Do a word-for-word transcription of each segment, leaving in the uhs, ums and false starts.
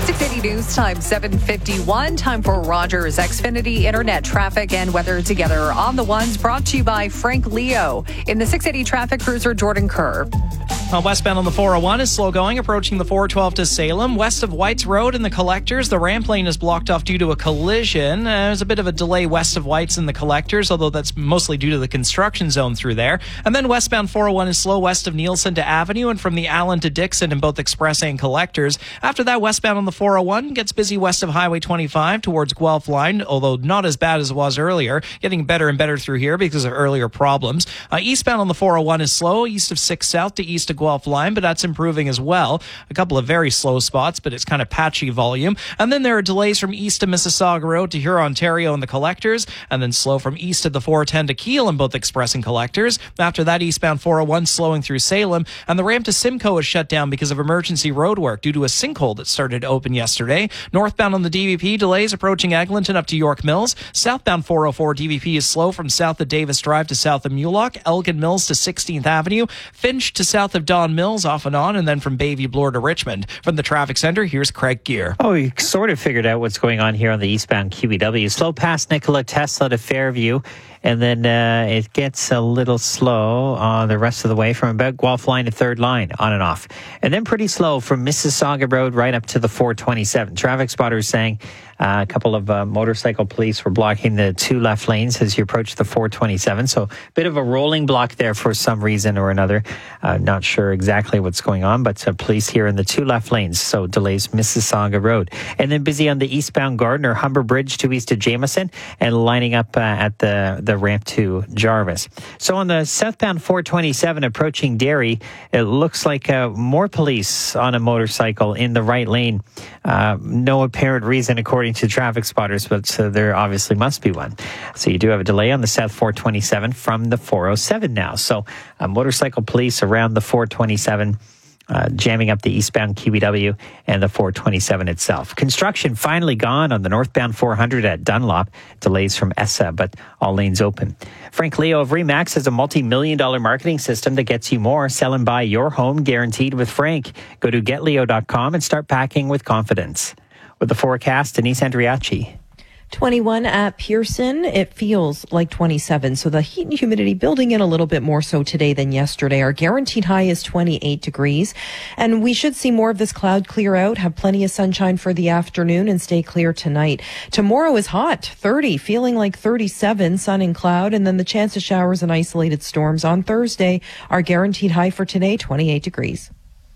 six eighty News Time, seven fifty-one. Time for Rogers Xfinity Internet traffic and weather together on the ones, brought to you by Frank Leo. In the six eighty traffic cruiser, Jordan Kerr. Uh, westbound on the four oh one is slow going, approaching the four twelve to Salem. West of Whites Road in the Collectors, the ramp lane is blocked off due to a collision. Uh, there's a bit of a delay west of Whites in the Collectors, although that's mostly due to the construction zone through there. And then westbound four oh one is slow west of Nielsen to Avenue and from the Allen to Dixon in both Express and Collectors. After that, westbound on the four oh one gets busy west of Highway twenty-five towards Guelph Line, although not as bad as it was earlier. Getting better and better through here because of earlier problems. Uh, eastbound on the four oh one is slow, east of six South to east of Guelph Line, but that's improving as well. A couple of very slow spots, but it's kind of patchy volume. And then there are delays from east of Mississauga Road to Huron, Ontario in the Collectors, and then slow from east of the four ten to Kiel in both Express and Collectors. After that, eastbound four oh one slowing through Salem, and the ramp to Simcoe is shut down because of emergency road work due to a sinkhole that started to open yesterday. Northbound on the D V P, delays approaching Eglinton up to York Mills. Southbound four oh four D V P is slow from south of Davis Drive to south of Mulock, Elgin Mills to sixteenth Avenue, Finch to south of Don Mills off and on, and then from Bayview Bloor to Richmond. From the traffic center, here's Craig Gear. Oh, you sort of figured out what's going on here on the eastbound Q B W. Slow past Nikola Tesla to Fairview, and then uh, it gets a little slow uh, the rest of the way from about Guelph Line to Third Line, on and off. And then pretty slow from Mississauga Road right up to the four twenty-seven. Traffic spotters saying uh, a couple of uh, motorcycle police were blocking the two left lanes as you approach the four twenty-seven. So a bit of a rolling block there for some reason or another. Uh, not sure exactly what's going on, but uh, police here in the two left lanes. So delays Mississauga Road. And then busy on the eastbound Gardner Humber Bridge to east of Jameson and lining up uh, at the, the ramp to Jarvis. So on the southbound four twenty-seven approaching Derry, it looks like uh, more police on a motorcycle in the right lane. Uh, no apparent reason according to traffic spotters, but uh, there obviously must be one. So you do have a delay on the south four twenty-seven from the four oh seven now. So uh, motorcycle police around the four twenty-seven Uh, jamming up the eastbound Q B W and the four twenty-seven itself. Construction finally gone on the northbound four hundred at Dunlop. Delays from E S A, but all lanes open. Frank Leo of Remax has a multi-million dollar marketing system that gets you more. Sell and buy your home guaranteed with Frank. Go to get leo dot com and start packing with confidence. With the forecast, Denise Andriachi. twenty-one at Pearson. It feels like twenty-seven. So the heat and humidity building in a little bit more so today than yesterday. Our guaranteed high is twenty-eight degrees. And we should see more of this cloud clear out, have plenty of sunshine for the afternoon and stay clear tonight. Tomorrow is hot, thirty, feeling like thirty-seven, sun and cloud. And then the chance of showers and isolated storms on Thursday. Our guaranteed high for today, twenty-eight degrees.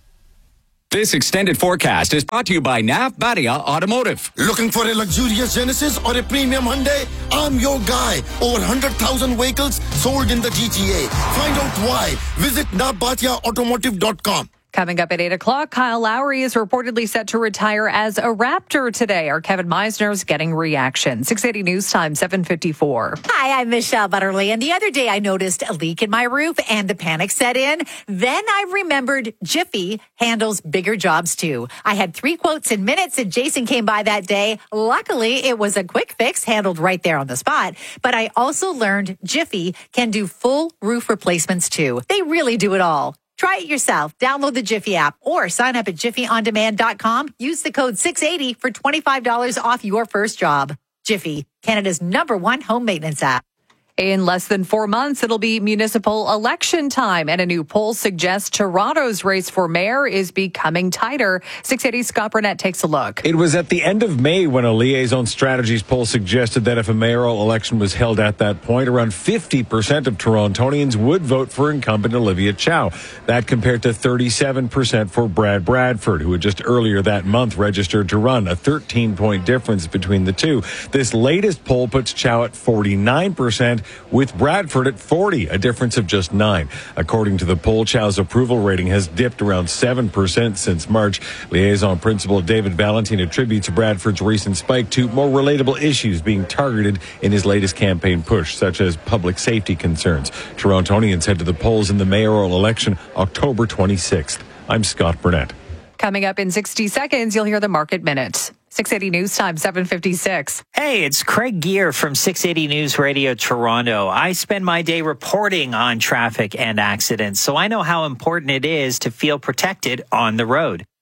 This extended forecast is brought to you by Nav Badia Automotive. Looking for a luxurious Genesis or a premium Hyundai? I'm your guy. Over one hundred thousand vehicles sold in the G T A. Find out why. Visit nav badia automotive dot com. Coming up at eight o'clock, Kyle Lowry is reportedly set to retire as a Raptor today. Our Kevin Meisner's getting reaction. six eighty News Time, seven fifty-four. Hi, I'm Michelle Butterly, and the other day I noticed a leak in my roof and the panic set in. Then I remembered Jiffy handles bigger jobs too. I had three quotes in minutes and Jason came by that day. Luckily, it was a quick fix handled right there on the spot. But I also learned Jiffy can do full roof replacements too. They really do it all. Try it yourself. Download the Jiffy app or sign up at jiffy on demand dot com. Use the code six eighty for twenty-five dollars off your first job. Jiffy, Canada's number one home maintenance app. In less than four months, it'll be municipal election time, and a new poll suggests Toronto's race for mayor is becoming tighter. six eighty Scott Burnett takes a look. It was at the end of May when a Liaison Strategies poll suggested that if a mayoral election was held at that point, around fifty percent of Torontonians would vote for incumbent Olivia Chow. That compared to thirty-seven percent for Brad Bradford, who had just earlier that month registered to run, a thirteen-point difference between the two. This latest poll puts Chow at forty-nine percent, with Bradford at forty, a difference of just nine. According to the poll, Chow's approval rating has dipped around seven percent since March. Liaison Principal David Valentine attributes Bradford's recent spike to more relatable issues being targeted in his latest campaign push, such as public safety concerns. Torontonians head to the polls in the mayoral election October twenty-sixth. I'm Scott Burnett. Coming up in sixty seconds, you'll hear the Market Minute. six eighty News Time, seven fifty-six. Hey, it's Craig Gear from six eighty News Radio Toronto. I spend my day reporting on traffic and accidents, so I know how important it is to feel protected on the road.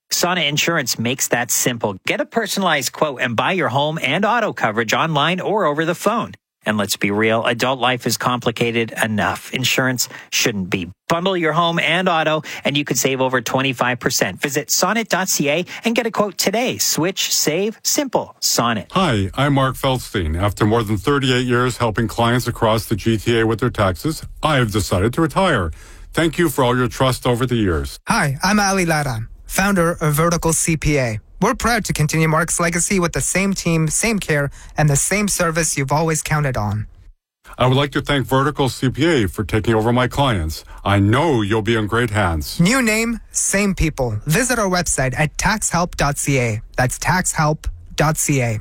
Sonnet Insurance makes that simple. Get a personalized quote and buy your home and auto coverage online or over the phone. And let's be real, adult life is complicated enough. Insurance shouldn't be. Bundle your home and auto, and you could save over twenty-five percent. Visit sonnet dot c a and get a quote today. Switch, save, simple. Sonnet. Hi, I'm Mark Feldstein. After more than thirty-eight years helping clients across the G T A with their taxes, I have decided to retire. Thank you for all your trust over the years. Hi, I'm Ali Lara, founder of Vertical C P A. We're proud to continue Mark's legacy with the same team, same care, and the same service you've always counted on. I would like to thank Vertical C P A for taking over my clients. I know you'll be in great hands. New name, same people. Visit our website at tax help dot c a. That's tax help dot c a.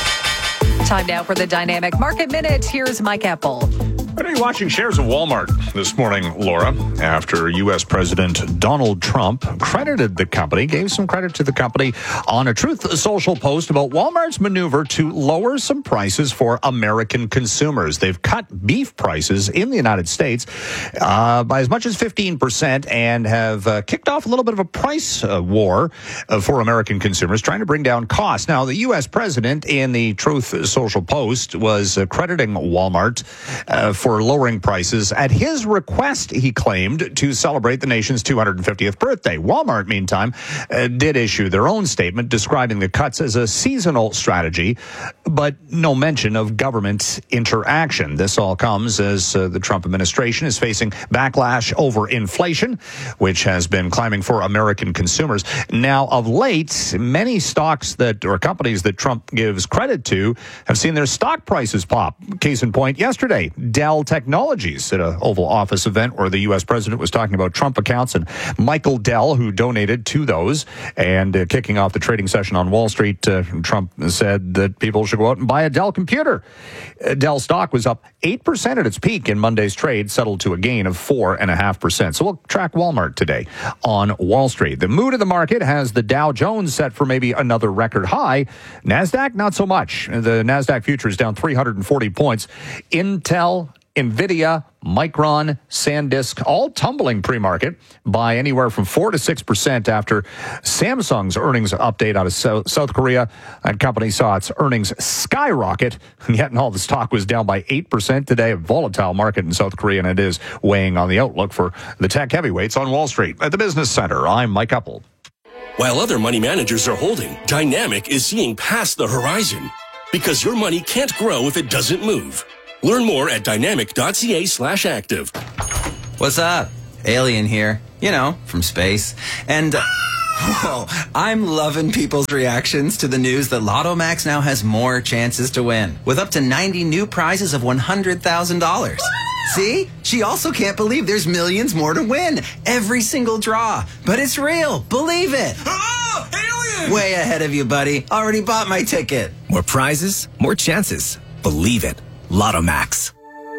Time now for the Dynamic Market Minute. Here's Mike Epple. What are you watching shares of Walmart this morning, Laura, after U S. President Donald Trump credited the company, gave some credit to the company on a Truth Social post about Walmart's maneuver to lower some prices for American consumers. They've cut beef prices in the United States uh, by as much as fifteen percent and have uh, kicked off a little bit of a price uh, war uh, for American consumers, trying to bring down costs. Now, the U S president in the Truth Social post was uh, crediting Walmart uh, for for lowering prices at his request, he claimed, to celebrate the nation's two hundred fiftieth birthday. Walmart, meantime, uh, did issue their own statement describing the cuts as a seasonal strategy, but no mention of government interaction. This all comes as uh, the Trump administration is facing backlash over inflation, which has been climbing for American consumers. Now, of late, many stocks that, or companies that Trump gives credit to, have seen their stock prices pop. Case in point, yesterday, Dell Technologies at an Oval Office event where the U S president was talking about Trump accounts and Michael Dell, who donated to those. And uh, kicking off the trading session on Wall Street, uh, Trump said that people should go out and buy a Dell computer. Uh, Dell stock was up eight percent at its peak in Monday's trade, settled to a gain of four point five percent. So we'll track Walmart today on Wall Street. The mood of the market has the Dow Jones set for maybe another record high. NASDAQ, not so much. The NASDAQ futures down three hundred forty points. Intel, NVIDIA, Micron, SanDisk, all tumbling pre-market by anywhere from four to six percent after Samsung's earnings update out of South Korea. That company saw its earnings skyrocket, and yet all the stock was down by eight percent today. A volatile market in South Korea, and it is weighing on the outlook for the tech heavyweights on Wall Street. At the Business Center, I'm Mike Epple. While other money managers are holding, Dynamic is seeing past the horizon, because your money can't grow if it doesn't move. Learn more at dynamic dot c a slash active. What's up? Alien here. You know, from space. And, uh, whoa, I'm loving people's reactions to the news that Lotto Max now has more chances to win, with up to ninety new prizes of one hundred thousand dollars. See? She also can't believe there's millions more to win. Every single draw. But it's real. Believe it. Oh, alien! Way ahead of you, buddy. Already bought my ticket. More prizes, more chances. Believe it. Lotto Max.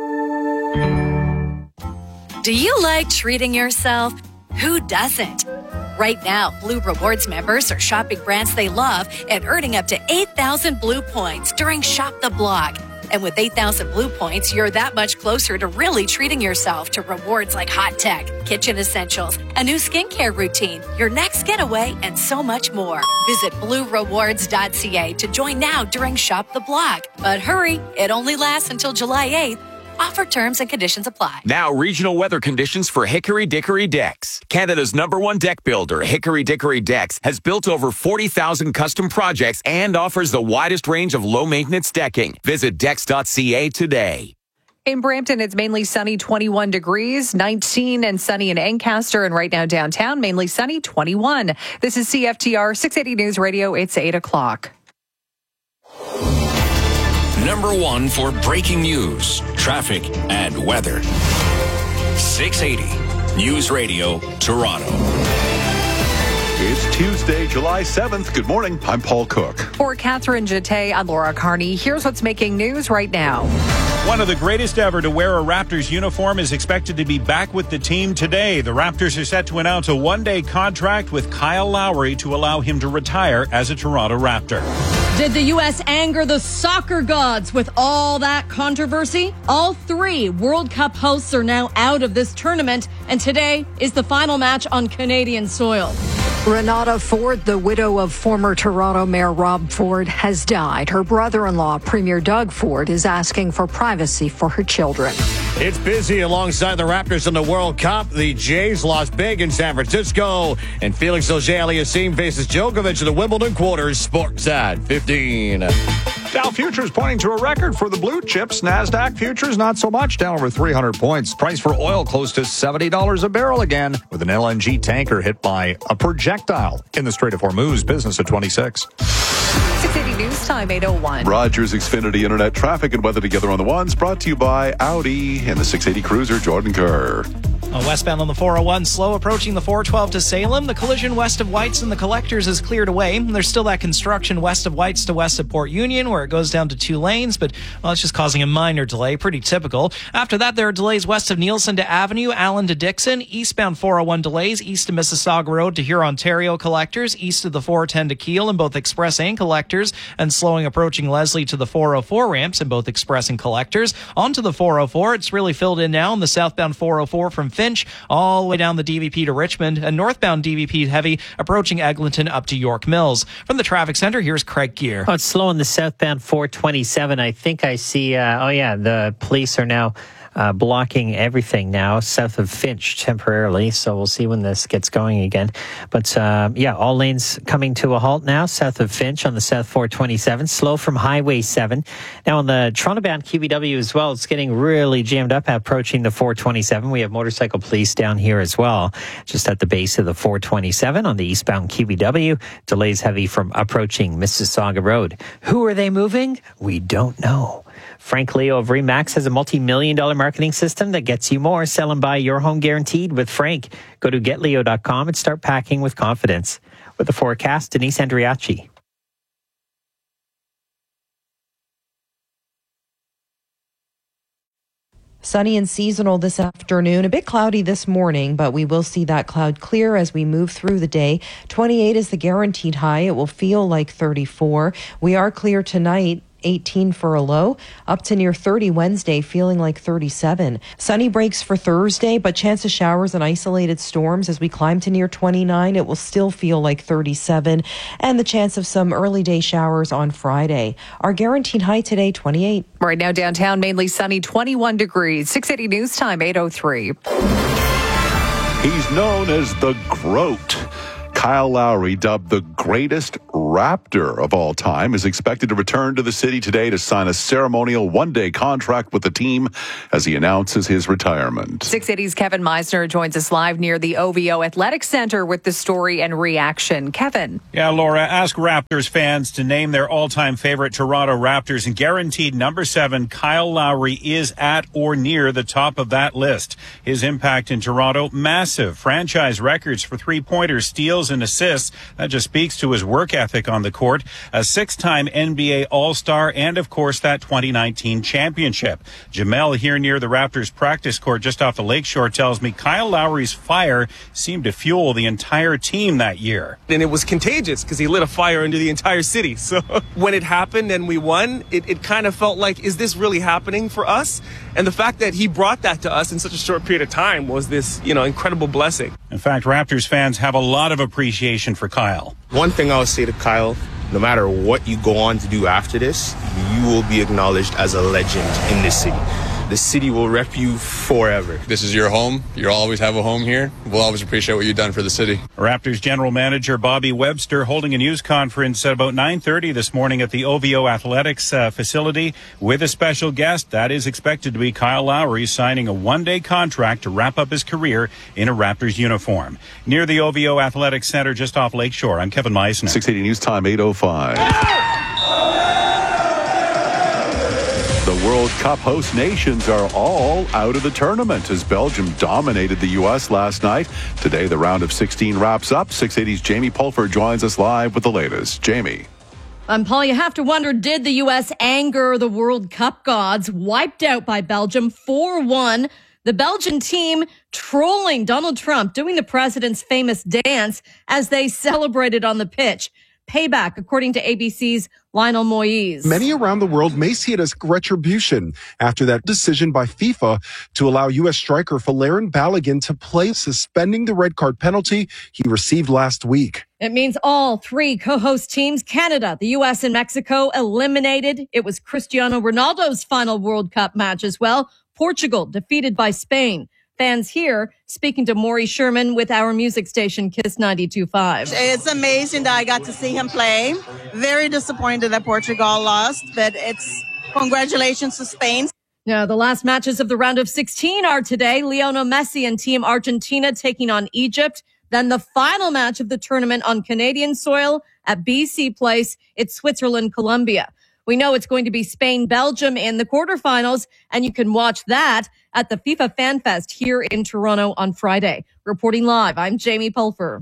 Do you like treating yourself? Who doesn't? Right now, Blue Rewards members are shopping brands they love and earning up to eight thousand Blue points during Shop the Block. And with eight thousand Blue points, you're that much closer to really treating yourself to rewards like hot tech, kitchen essentials, a new skincare routine, your next getaway, and so much more. Visit blue rewards dot c a to join now during Shop the Block. But hurry, it only lasts until July eighth. Offer terms and conditions apply. Now, regional weather conditions for Hickory Dickory Decks. Canada's number one deck builder, Hickory Dickory Decks, has built over forty thousand custom projects and offers the widest range of low-maintenance decking. Visit decks dot c a today. In Brampton, it's mainly sunny, twenty-one degrees, nineteen and sunny in Ancaster, and right now downtown, mainly sunny, twenty-one. This is C F T R six eighty News Radio. It's eight o'clock. Number one for breaking news, traffic, and weather. six eighty News Radio, Toronto. It's Tuesday, July seventh. Good morning. I'm Paul Cook. For Catherine Jette, I'm Laura Carney. Here's what's making news right now. One of the greatest ever to wear a Raptors uniform is expected to be back with the team today. The Raptors are set to announce a one-day contract with Kyle Lowry to allow him to retire as a Toronto Raptor. Did the U S anger the soccer gods with all that controversy? All three World Cup hosts are now out of this tournament, and today is the final match on Canadian soil. Renata Ford, the widow of former Toronto Mayor Rob Ford, has died. Her brother-in-law, Premier Doug Ford, is asking for privacy for her children. It's busy alongside the Raptors in the World Cup. The Jays lost big in San Francisco. And Felix Auger-Aliassime faces Djokovic in the Wimbledon quarters. Sports at fifteen. Dow futures pointing to a record for the blue chips. NASDAQ futures not so much, down over three hundred points. Price for oil close to seventy dollars a barrel again, with an L N G tanker hit by a projectile in the Strait of Hormuz. Business at twenty-six. six eighty News Time, eight oh one. Rogers Xfinity Internet traffic and weather together on the ones, brought to you by Audi and the six eighty Cruiser, Jordan Kerr. Uh, westbound on the four oh one, slow approaching the four twelve to Salem. The collision west of Whites and the Collectors is cleared away. There's still that construction west of Whites to west of Port Union, where it goes down to two lanes, but well, it's just causing a minor delay. Pretty typical. After that, there are delays west of Nielsen to Avenue, Allen to Dixon. Eastbound four oh one delays east of Mississauga Road to Huron-Ontario Collectors, east of the four ten to Kiel in both Express and Collectors, and slowing approaching Leslie to the four oh four ramps in both Express and Collectors. Onto the four oh four, it's really filled in now on the southbound four oh four from Finch all the way down the D V P to Richmond, and northbound D V P heavy approaching Eglinton up to York Mills. From the traffic center, here's Craig Gear. Oh, it's slow on the southbound four twenty-seven. I think I see, uh, oh yeah, the police are now Uh, blocking everything now south of Finch temporarily, so we'll see when this gets going again. But uh, yeah, all lanes coming to a halt now south of Finch on the south four twenty-seven, slow from Highway seven. Now on the Toronto-bound Q B W as well, it's getting really jammed up approaching the four twenty-seven. We have motorcycle police down here as well, just at the base of the four twenty-seven on the eastbound Q B W. Delays heavy from approaching Mississauga Road. Who are they moving? We don't know. Frank Leo of Remax has a multi-million dollar marketing system that gets you more. Sell and buy your home guaranteed with Frank. Go to get leo dot com and start packing with confidence. With the forecast, Denise Andriachi. Sunny and seasonal this afternoon. A bit cloudy this morning, but we will see that cloud clear as we move through the day. twenty-eight is the guaranteed high. It will feel like thirty-four. We are clear tonight. eighteen for a low, up to near thirty Wednesday, feeling like thirty-seven. Sunny breaks for Thursday, but chance of showers and isolated storms as we climb to near twenty-nine. It will still feel like thirty-seven, and the chance of some early day showers on Friday. Our guaranteed high today, twenty-eight. Right now downtown, mainly sunny, twenty-one degrees. six eighty News Time, eight oh three. He's known as the GROAT. Kyle Lowry, dubbed the greatest Raptor of all time, is expected to return to the city today to sign a ceremonial one-day contract with the team as he announces his retirement. six eighty's Kevin Meisner joins us live near the O V O Athletic Center with the story and reaction. Kevin. Yeah, Laura, ask Raptors fans to name their all-time favorite Toronto Raptors, and guaranteed number seven, Kyle Lowry, is at or near the top of that list. His impact in Toronto, massive. Franchise records for three-pointers, steals, and assists. That just speaks to his work ethic on the court. A six-time N B A All-Star, and of course that twenty nineteen championship. Jamel here near the Raptors practice court just off the lakeshore tells me Kyle Lowry's fire seemed to fuel the entire team that year. And it was contagious because he lit a fire into the entire city. So when it happened and we won, it, it kind of felt like, is this really happening for us? And the fact that he brought that to us in such a short period of time was this, you know, incredible blessing. In fact, Raptors fans have a lot of appreciation for Kyle. One thing I would say to Kyle, no matter what you go on to do after this, you will be acknowledged as a legend in this city. The city will rep you forever. This is your home. You'll always have a home here. We'll always appreciate what you've done for the city. Raptors general manager Bobby Webster holding a news conference at about nine thirty this morning at the O V O Athletics uh, facility with a special guest. That is expected to be Kyle Lowry, signing a one-day contract to wrap up his career in a Raptors uniform. Near the O V O Athletics Center just off Lakeshore, I'm Kevin Meisner. six eighty News Time, eight oh five. The World Cup host nations are all out of the tournament as Belgium dominated the U S last night. Today, the round of sixteen wraps up. six eighty's Jamie Pulford joins us live with the latest. Jamie. Um, Paul, you have to wonder, did the U S anger the World Cup gods? Wiped out by Belgium four one. The Belgian team trolling Donald Trump, doing the president's famous dance as they celebrated on the pitch. payback, according to A B C's Lionel Moyes. Many around the world may see it as retribution after that decision by FIFA to allow U S striker Folarin Balogun to play, suspending the red card penalty he received last week. It means all three co-host teams, Canada, the U S, and Mexico, eliminated. It was Cristiano Ronaldo's final World Cup match as well. Portugal defeated by Spain. Fans here speaking to Maury Sherman with our music station, Kiss ninety-two point five. It's amazing that I got to see him play. Very disappointed that Portugal lost, but it's congratulations to Spain. Now, the last matches of the round of sixteen are today. Lionel Messi and Team Argentina taking on Egypt. Then the final match of the tournament on Canadian soil at B C Place. It's Switzerland, Colombia. We know it's going to be Spain, Belgium in the quarterfinals, and you can watch that at the FIFA Fan Fest here in Toronto on Friday. Reporting live, I'm Jamie Pulfer.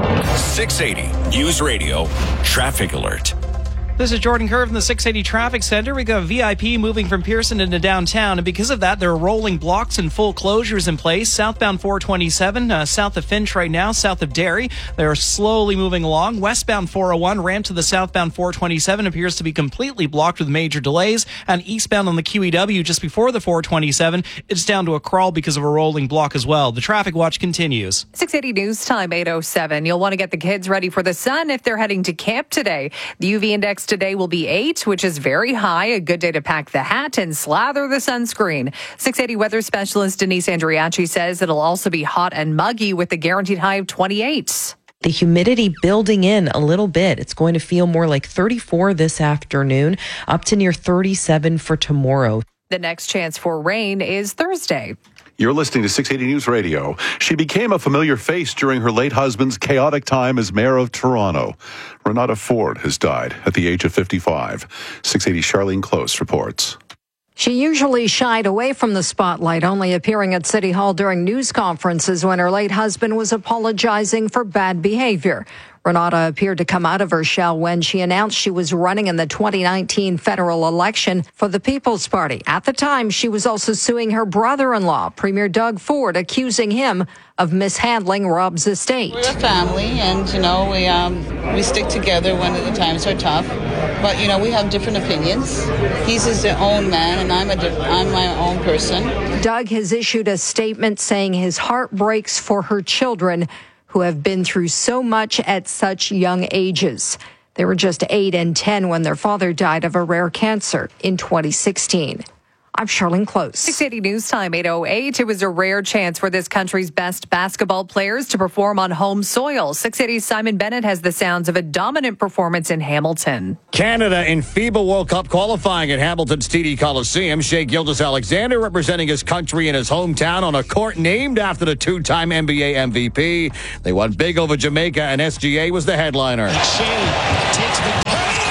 six eighty News Radio Traffic Alert. This is Jordan Kerr from the six eighty Traffic Center. We got V I P moving from Pearson into downtown, and because of that, there are rolling blocks and full closures in place. Southbound four twenty-seven, uh, south of Finch right now, south of Derry. They're slowly moving along. Westbound four oh one, ramp to the southbound four twenty-seven appears to be completely blocked with major delays. And eastbound on the Q E W, just before the four twenty-seven, it's down to a crawl because of a rolling block as well. The traffic watch continues. six eighty News Time, eight oh seven. You'll want to get the kids ready for the sun if they're heading to camp today. The U V index today will be eight, which is very high. A good day to pack the hat and slather the sunscreen. six eighty weather specialist Denise Andriachi says it'll also be hot and muggy with the guaranteed high of twenty-eight. The humidity building in a little bit. It's going to feel more like thirty-four this afternoon, up to near thirty-seven for tomorrow. The next chance for rain is Thursday. You're listening to six eighty News Radio. She became a familiar face during her late husband's chaotic time as mayor of Toronto. Renata Ford has died at the age of fifty-five. six eighty Charlene Close reports. She usually shied away from the spotlight, only appearing at City Hall during news conferences when her late husband was apologizing for bad behavior. Renata appeared to come out of her shell when she announced she was running in the twenty nineteen federal election for the People's Party. At the time, she was also suing her brother-in-law, Premier Doug Ford, accusing him of mishandling Rob's estate. We're a family, and, you know, we um, we stick together when the times are tough. But, you know, we have different opinions. He's his own man, and I'm, a diff- I'm my own person. Doug has issued a statement saying his heart breaks for her children, who have been through so much at such young ages. They were just eight and ten when their father died of a rare cancer in twenty sixteen. I'm Charlene Close. six eighty News Time, eight oh eight. It was a rare chance for this country's best basketball players to perform on home soil. six eighty's Simon Bennett has the sounds of a dominant performance in Hamilton. Canada in FIBA World Cup qualifying at Hamilton's T D Coliseum. Shai Gilgeous-Alexander representing his country in his hometown on a court named after the two-time N B A M V P. They won big over Jamaica, and S G A was the headliner. Shai takes the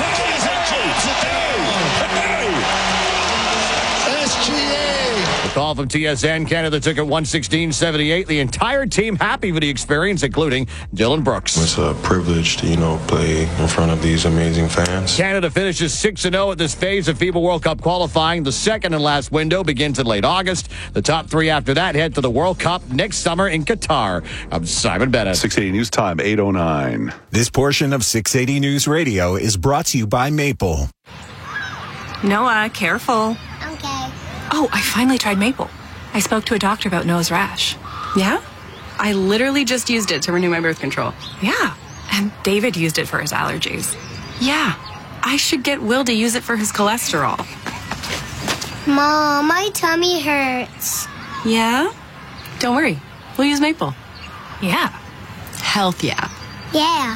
Call from T S N. Canada took it one sixteen seventy-eight. The entire team happy with the experience, including Dylan Brooks. It's a privilege to, you know, play in front of these amazing fans. Canada finishes six and oh at this phase of FIBA World Cup qualifying. The second and last window begins in late August. The top three after that head to the World Cup next summer in Qatar. I'm Simon Bennett. six eighty News Time, eight oh nine. This portion of six eighty News Radio is brought to you by Maple. Noah, careful. Okay. Oh, I finally tried Maple. I spoke to a doctor about Noah's rash. Yeah? I literally just used it to renew my birth control. Yeah. And David used it for his allergies. Yeah. I should get Will to use it for his cholesterol. Mom, my tummy hurts. Yeah? Don't worry. We'll use Maple. Yeah. Health, yeah. Yeah.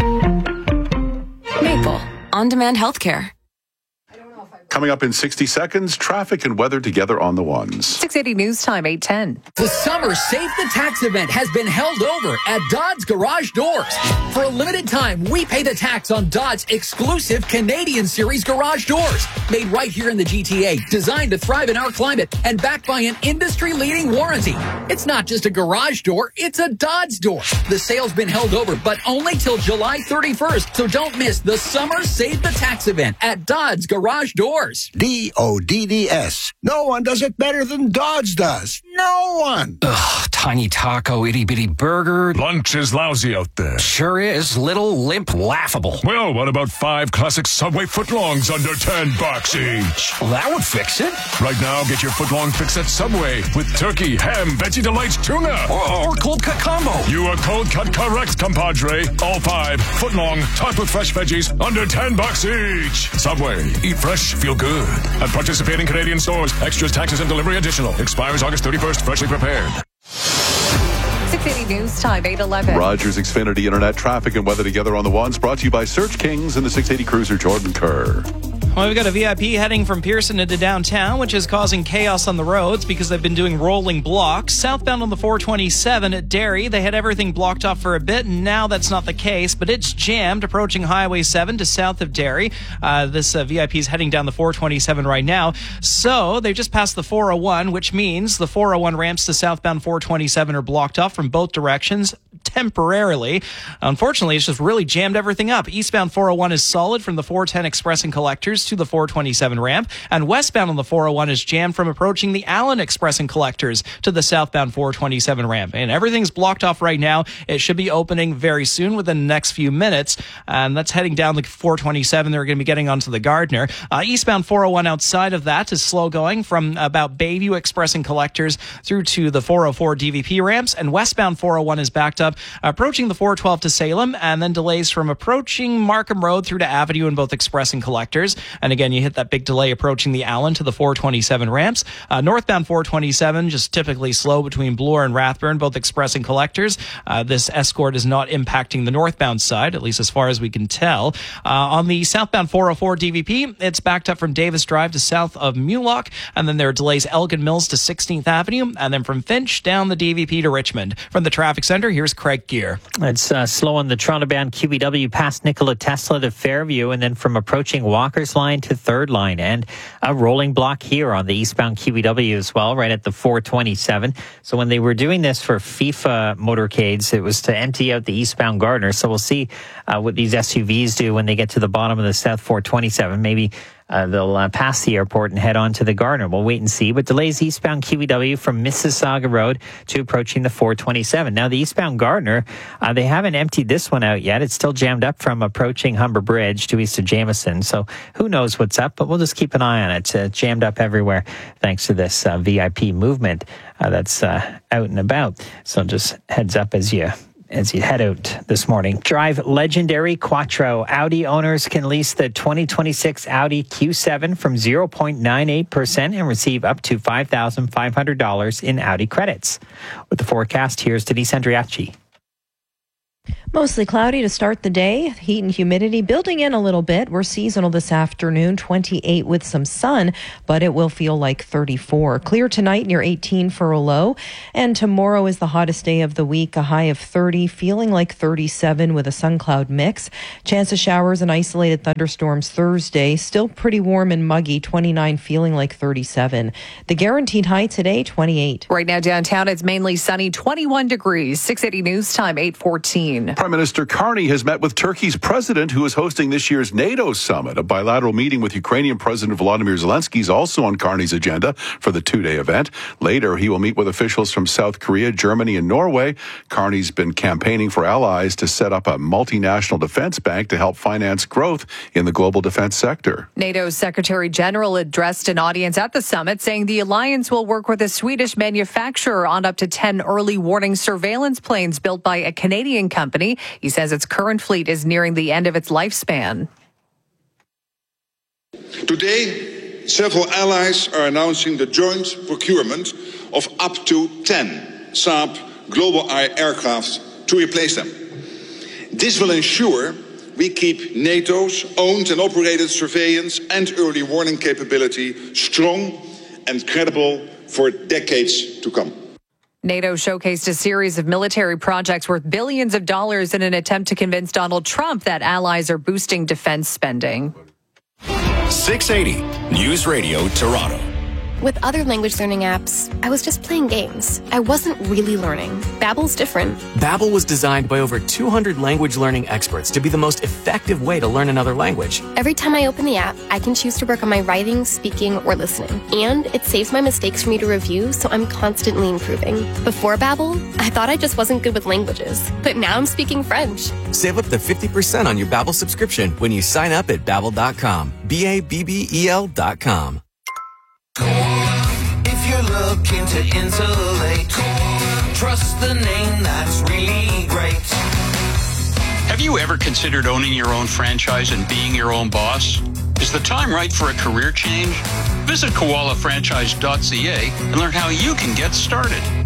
Maple. On-demand healthcare. Coming up in sixty seconds, traffic and weather together on the ones. six eighty News Time, eight ten. The Summer Save the Tax event has been held over at Dodds Garage Doors. For a limited time, we pay the tax on Dodds' exclusive Canadian Series garage doors. Made right here in the G T A, designed to thrive in our climate, and backed by an industry-leading warranty. It's not just a garage door, it's a Dodds door. The sale's been held over, but only till July thirty-first, so don't miss the Summer Save the Tax event at Dodds Garage Doors. D O D D S. No one does it better than Dodds does. No one. Ugh, tiny taco, itty bitty burger. Lunch is lousy out there. Sure is. Little, limp, laughable. Well, what about five classic Subway footlongs under ten bucks each? Well, that would fix it. Right now, get your footlong fix at Subway with turkey, ham, Veggie Delights, tuna. Or, or cold cut combo. You are cold cut correct, compadre. All five, footlong, topped with fresh veggies, under ten bucks each. Subway, eat fresh, feel good. At participating Canadian stores, extras, taxes, and delivery additional. Expires August thirty-first, freshly prepared. six eighty News Time, eight eleven. Rogers Xfinity Internet traffic and weather together on the ones, brought to you by Search Kings and the six eighty Cruiser Jordan Kerr. Well, we've got a V I P heading from Pearson into downtown, which is causing chaos on the roads because they've been doing rolling blocks. Southbound on the four twenty-seven at Derry, they had everything blocked off for a bit, and now that's not the case, but it's jammed approaching Highway seven to south of Derry. Uh, this uh, V I P is heading down the four twenty-seven right now. So they've just passed the four oh one, which means the four oh one ramps to southbound four twenty-seven are blocked off from both directions temporarily. Unfortunately, it's just really jammed everything up. Eastbound four oh one is solid from the four ten Express and Collectors to the four twenty-seven ramp, and westbound on the four oh one is jammed from approaching the Allen Express and Collectors to the southbound four twenty-seven ramp. And everything's blocked off right now. It should be opening very soon within the next few minutes. And that's heading down the four twenty-seven. They're going to be getting onto the Gardner. Uh, eastbound four oh one outside of that is slow going from about Bayview Express and Collectors through to the four oh four D V P ramps. And westbound four oh one is backed up approaching the four twelve to Salem, and then delays from approaching Markham Road through to Avenue in both Express and Collectors. And again, you hit that big delay approaching the Allen to the four twenty-seven ramps. Uh, northbound four twenty-seven, just typically slow between Bloor and Rathburn, both Express and Collectors. Uh, this escort is not impacting the northbound side, at least as far as we can tell. Uh, on the southbound four oh four D V P, it's backed up from Davis Drive to south of Mulock, and then there are delays Elgin Mills to sixteenth Avenue, and then from Finch down the D V P to Richmond. From the traffic center, here's Craig Gear. It's uh, slow on the Toronto-bound Q B W past Nikola Tesla to Fairview, and then from approaching Walker's Line to Third Line, and a rolling block here on the eastbound Q B W as well, right at the four twenty-seven. So when they were doing this for FIFA motorcades, it was to empty out the eastbound Gardner. So we'll see uh, what these S U Vs do when they get to the bottom of the South four twenty-seven. Maybe Uh, they'll uh, pass the airport and head on to the Gardner. We'll wait and see. But delays eastbound Q B W from Mississauga Road to approaching the four twenty-seven. Now, the eastbound Gardner, uh, they haven't emptied this one out yet. It's still jammed up from approaching Humber Bridge to east of Jameson. So who knows what's up, but we'll just keep an eye on it. It's uh, jammed up everywhere thanks to this uh, V I P movement uh, that's uh, out and about. So just heads up as you as you head out this morning. Drive legendary Quattro. Audi owners can lease the twenty twenty-six Audi Q seven from zero point nine eight percent and receive up to five thousand five hundred dollars in Audi credits. With the forecast, here's Denise Andriachi. Mostly cloudy to start the day. Heat and humidity building in a little bit. We're seasonal this afternoon, twenty-eight with some sun, but it will feel like thirty-four. Clear tonight near eighteen for a low. And tomorrow is the hottest day of the week, a high of thirty, feeling like thirty-seven with a sun cloud mix. Chance of showers and isolated thunderstorms Thursday. Still pretty warm and muggy, twenty-nine, feeling like thirty-seven. The guaranteed high today, twenty-eight. Right now downtown, it's mainly sunny, twenty-one degrees. six eighty News Time, eight fourteen. Prime Minister Carney has met with Turkey's president, who is hosting this year's NATO summit. A bilateral meeting with Ukrainian President Volodymyr Zelensky is also on Carney's agenda for the two-day event. Later, he will meet with officials from South Korea, Germany, and Norway. Carney's been campaigning for allies to set up a multinational defense bank to help finance growth in the global defense sector. NATO's Secretary General addressed an audience at the summit, saying the alliance will work with a Swedish manufacturer on up to ten early warning surveillance planes built by a Canadian company. He says its current fleet is nearing the end of its lifespan. Today, several allies are announcing the joint procurement of up to ten Saab Global Eye aircraft to replace them. This will ensure we keep NATO's owned and operated surveillance and early warning capability strong and credible for decades to come. NATO showcased a series of military projects worth billions of dollars in an attempt to convince Donald Trump that allies are boosting defense spending. six eighty News Radio Toronto. With other language learning apps, I was just playing games. I wasn't really learning. Babbel's different. Babbel was designed by over two hundred language learning experts to be the most effective way to learn another language. Every time I open the app, I can choose to work on my writing, speaking, or listening. And it saves my mistakes for me to review, so I'm constantly improving. Before Babbel, I thought I just wasn't good with languages. But now I'm speaking French. Save up to fifty percent on your Babbel subscription when you sign up at babbel dot com. B A B B E L dot com. If you're looking to insulate, trust the name that's really great. Have you ever considered owning your own franchise and being your own boss? Is the time right for a career change? Visit koala franchise dot c a and learn how you can get started.